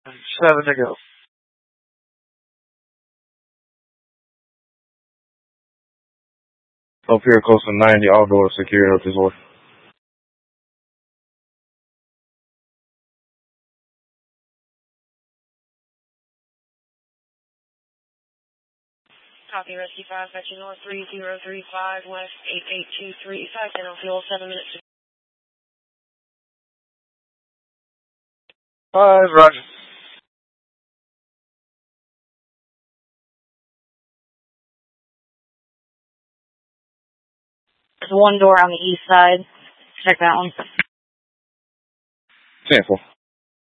7 to go. Up here close to 90, all doors secured up this way. Copy, Rescue 5, fetching north 3035, west 8823, 510 on fuel, 7 minutes. 5, roger. There's one door on the east side. Check that one. 10-4.